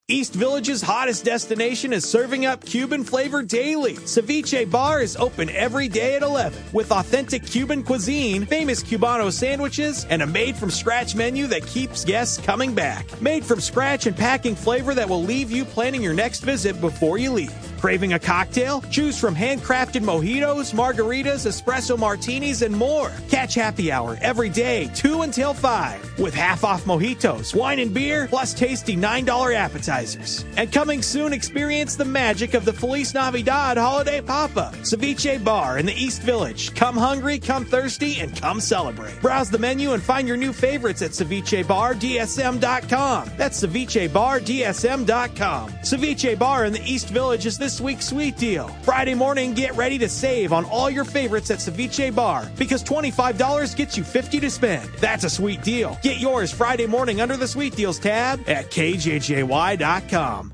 East Village's hottest destination is serving up Cuban flavor daily. Ceviche Bar is open every day at 11 with authentic Cuban cuisine, famous Cubano sandwiches, and a made-from-scratch menu that keeps guests coming back. Made from scratch and packing flavor that will leave you planning your next visit before you leave. Craving a cocktail? Choose from handcrafted mojitos, margaritas, espresso martinis, and more. Catch happy hour every day, 2 until 5, with half-off mojitos, wine and beer, plus tasty $9 appetizers. And coming soon, experience the magic of the Feliz Navidad holiday pop-up. Ceviche Bar in the East Village. Come hungry, come thirsty, and come celebrate. Browse the menu and find your new favorites at cevichebardsm.com. That's cevichebardsm.com. Ceviche Bar in the East Village is this week's sweet deal. Friday morning, get ready to save on all your favorites at Ceviche Bar because $25 gets you $50 to spend. That's a sweet deal. Get yours Friday morning under the Sweet Deals tab at kjjy.com.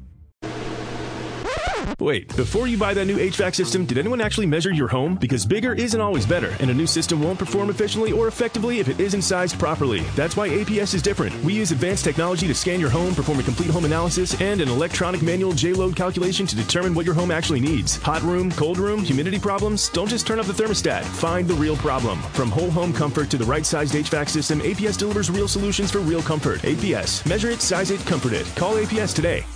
Wait, before you buy that new HVAC system, did anyone actually measure your home? Because bigger isn't always better, and a new system won't perform efficiently or effectively if it isn't sized properly. That's why APS is different. We use advanced technology to scan your home, perform a complete home analysis, and an electronic manual J-load calculation to determine what your home actually needs. Hot room, cold room, humidity problems? Don't just turn up the thermostat. Find the real problem. From whole home comfort to the right-sized HVAC system, APS delivers real solutions for real comfort. APS. Measure it, size it, comfort it. Call APS today.